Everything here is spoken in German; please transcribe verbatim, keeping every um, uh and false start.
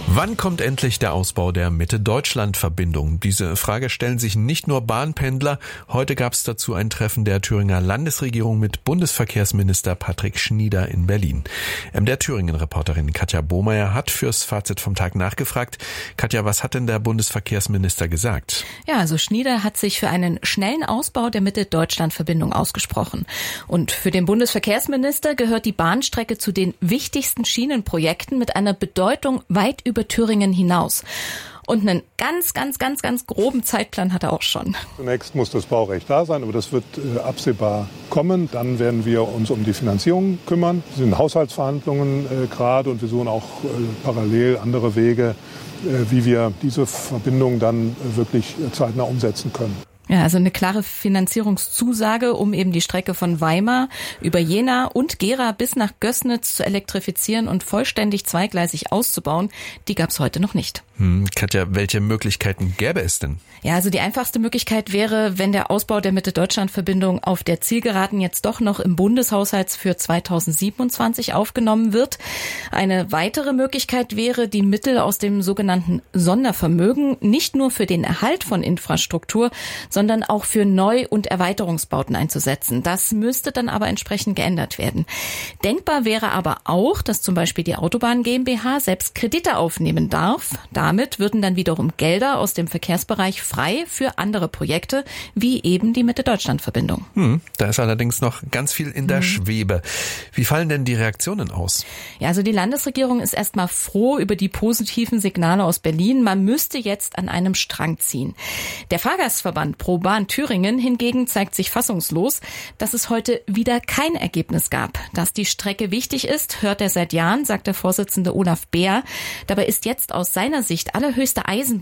Wann kommt endlich der Ausbau der Mitte-Deutschland-Verbindung? Diese Frage stellen sich nicht nur Bahnpendler. Heute gab es dazu ein Treffen der Thüringer Landesregierung mit Bundesverkehrsminister Patrick Schnieder in Berlin. M D R Thüringen-Reporterin Katja Bohmeier hat fürs Fazit vom Tag nachgefragt. Katja, was hat denn der Bundesverkehrsminister gesagt? Ja, also Schnieder hat sich für einen schnellen Ausbau der Mitte-Deutschland-Verbindung ausgesprochen. Und für den Bundesverkehrsminister gehört die Bahnstrecke zu den wichtigsten Schienenprojekten mit einer Bedeutung weit über Thüringen hinaus. Und einen ganz, ganz, ganz, ganz groben Zeitplan hat er auch schon. Zunächst muss das Baurecht da sein, aber das wird äh, absehbar kommen. Dann werden wir uns um die Finanzierung kümmern. Wir sind in Haushaltsverhandlungen äh, gerade und wir suchen auch äh, parallel andere Wege, äh, wie wir diese Verbindung dann äh, wirklich äh, zeitnah umsetzen können. Ja, also eine klare Finanzierungszusage, um eben die Strecke von Weimar über Jena und Gera bis nach Gößnitz zu elektrifizieren und vollständig zweigleisig auszubauen, die gab es heute noch nicht. Hm, Katja, welche Möglichkeiten gäbe es denn? Ja, also die einfachste Möglichkeit wäre, wenn der Ausbau der Mitte-Deutschland-Verbindung auf der Zielgeraden jetzt doch noch im Bundeshaushalt für zweitausendsiebenundzwanzig aufgenommen wird. Eine weitere Möglichkeit wäre, die Mittel aus dem sogenannten Sondervermögen nicht nur für den Erhalt von Infrastruktur, sondern auch für Neu- und Erweiterungsbauten einzusetzen. Das müsste dann aber entsprechend geändert werden. Denkbar wäre aber auch, dass zum Beispiel die Autobahn GmbH selbst Kredite aufnehmen darf. Damit würden dann wiederum Gelder aus dem Verkehrsbereich frei für andere Projekte, wie eben die Mitte-Deutschland-Verbindung. Hm, da ist allerdings noch ganz viel in der hm. Schwebe. Wie fallen denn die Reaktionen aus? Ja, also die Landesregierung ist erstmal froh über die positiven Signale aus Berlin. Man müsste jetzt an einem Strang ziehen. Der Fahrgastverband Pro Bahn Thüringen hingegen zeigt sich fassungslos, dass es heute wieder kein Ergebnis gab. Dass die Strecke wichtig ist, hört er seit Jahren, sagt der Vorsitzende Olaf Beer. Dabei ist jetzt aus seiner Sicht allerhöchste Eisenbahn